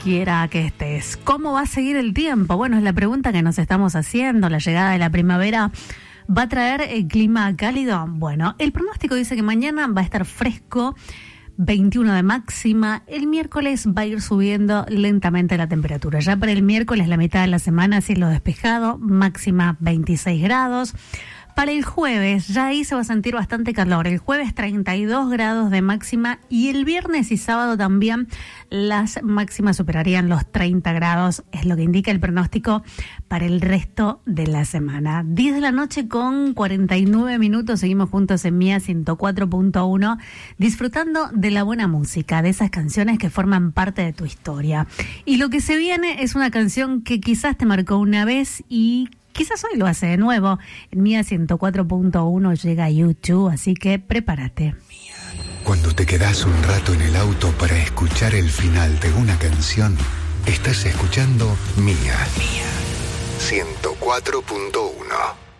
quiera que estés. ¿Cómo va a seguir el tiempo? Bueno, es la pregunta que nos estamos haciendo. La llegada de la primavera va a traer el clima cálido. Bueno, el pronóstico dice que mañana va a estar fresco, 21 de máxima. El miércoles va a ir subiendo lentamente la temperatura. Ya para el miércoles, la mitad de la semana, cielo despejado, máxima 26 grados. Para el jueves, ya ahí se va a sentir bastante calor. El jueves 32 grados de máxima y el viernes y sábado también las máximas superarían los 30 grados. Es lo que indica el pronóstico para el resto de la semana. 10 de la noche con 49 minutos. Seguimos juntos en Mía 104.1 disfrutando de la buena música, de esas canciones que forman parte de tu historia. Y lo que se viene es una canción que quizás te marcó una vez y quizás hoy lo hace de nuevo. En Mía 104.1 llega YouTube, así que prepárate. Cuando te quedás un rato en el auto para escuchar el final de una canción, estás escuchando Mía 104.1.